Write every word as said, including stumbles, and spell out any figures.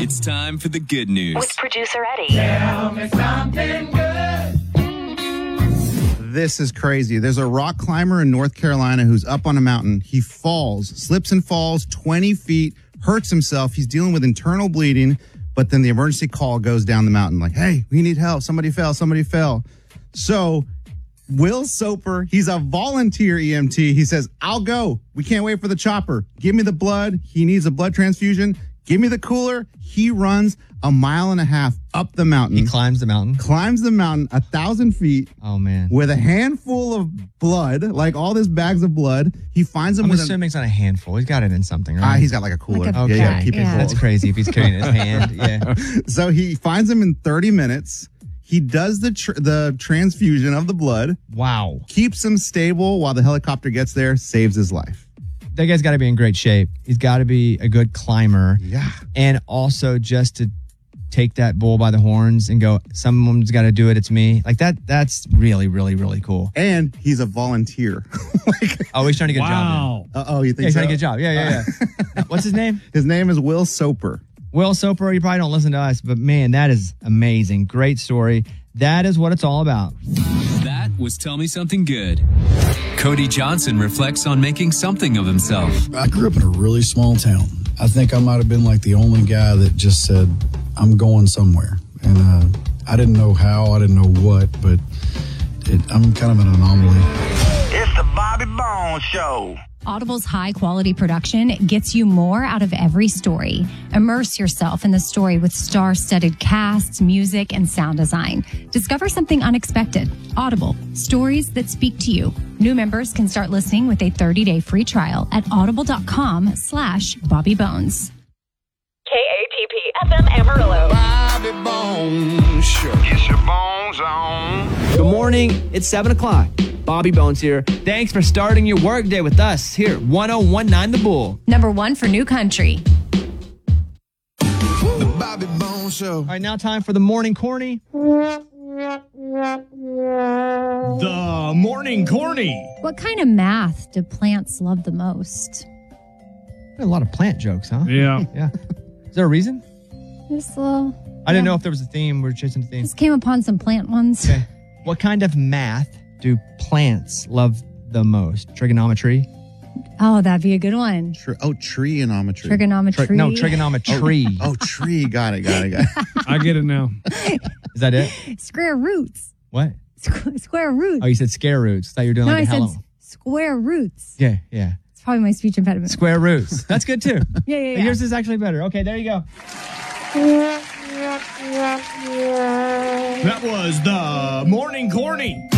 It's time for the good news. With producer Eddie. Tell me something good. This is crazy. There's a rock climber in North Carolina who's up on a mountain. He falls, slips and falls twenty feet, hurts himself. He's dealing with internal bleeding, but then the emergency call goes down the mountain like, hey, we need help. Somebody fell. Somebody fell. So Will Soper, he's a volunteer E M T. He says, I'll go. We can't wait for the chopper. Give me the blood. He needs a blood transfusion. Give me the cooler. He runs a mile and a half up the mountain. He climbs the mountain. Climbs the mountain a thousand feet. Oh, man. With a handful of blood, like all these bags of blood. He finds them I'm with assuming it's not a handful. He's got it in something, right? Ah, he's got like a cooler. Like a okay. Yeah, yeah, keep Yeah. it full. That's crazy if he's carrying it in his hand. Yeah. So he finds him in thirty minutes. He does the tr- the transfusion of the blood, Wow. keeps him stable while the helicopter gets there, saves his life. That guy's got to be in great shape. He's got to be a good climber. Yeah. And also just to take that bull by the horns and go, someone's got to do it. It's me. Like that. That's really, really, really cool. And he's a volunteer. like, Oh, he's trying to get a job. Wow. uh, oh, you Yeah, think he's so? trying to get a job. Yeah, yeah, yeah. What's his name? His name is Will Soper. Will Soper. You probably don't listen to us, but man, that is amazing. Great story. That is what it's all about. That was Tell Me Something Good. Cody Johnson reflects on making something of himself. I grew up in a really small town. I think I might have been like the only guy that just said, I'm going somewhere. And uh, I didn't know how, I didn't know what, but it, I'm kind of an anomaly. It's the Bobby Bones Show. Audible's high-quality production gets you more out of every story. Immerse yourself in the story with star-studded casts, music, and sound design. Discover something unexpected. Audible, stories that speak to you. New members can start listening with a thirty-day free trial at audible.com slash Bobby Bones. K A T P F M Amarillo. Bobby Bones Show. Get your bones on. Good morning. It's seven o'clock. Bobby Bones here. Thanks for starting your workday with us here at one oh one nine The Bull. Number one for New Country. The Bobby Bones Show. All right, now time for the morning corny. The morning corny. What kind of math do plants love the most? A lot of plant jokes, huh? Yeah. Yeah. Is there a reason? Just a little. I didn't know if there was a theme. We're chasing a theme. Just came upon some plant ones. Okay. What kind of math do plants love the most? Trigonometry? Oh, that'd be a good one. Tr- oh, trigonometry. Trigonometry. Tri- no, trigonometry. Oh, tree. Got it, got it, got it. I get it now. Is that it? Square roots. What? Squ- square roots. Oh, you said scare roots. I thought you were doing no, like I a said hello. s- square roots. Yeah, yeah. It's probably my speech impediment. Square roots. That's good too. Yeah, yeah, yeah. Yours is actually better. Okay, there you go. That was the morning corny.